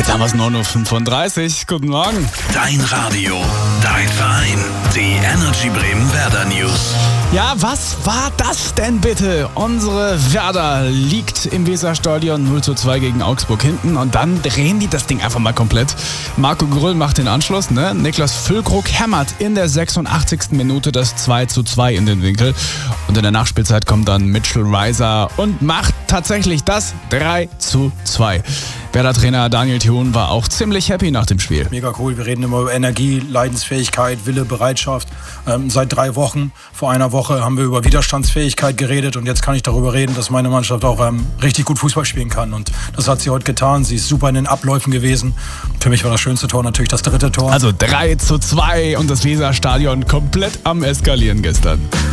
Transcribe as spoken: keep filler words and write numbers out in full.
Jetzt haben wir es neun Uhr fünfunddreißig. Guten Morgen. Dein Radio, dein Verein. Die Energy Bremen Werder News. Ja, was war das denn bitte? Unsere Werder liegt im Weserstadion null zu zwei gegen Augsburg hinten und dann drehen die das Ding einfach mal komplett. Marco Grüll macht den Anschluss, ne? Niklas Füllkrug hämmert in der sechsundachtzigsten Minute das zwei zu zwei in den Winkel. Und in der Nachspielzeit kommt dann Mitchell Reiser und macht tatsächlich das drei zu zwei. Werder-Trainer Daniel Thun war auch ziemlich happy nach dem Spiel. Mega cool, wir reden immer über Energie, Leidensfähigkeit, Wille, Bereitschaft. Ähm, seit drei Wochen, vor einer Woche haben wir über Widerstandsfähigkeit geredet und jetzt kann ich darüber reden, dass meine Mannschaft auch ähm, richtig gut Fußball spielen kann. Und das hat sie heute getan, sie ist super in den Abläufen gewesen. Für mich war das schönste Tor natürlich das dritte Tor. Also drei zu zwei und das Weserstadion komplett am Eskalieren gestern.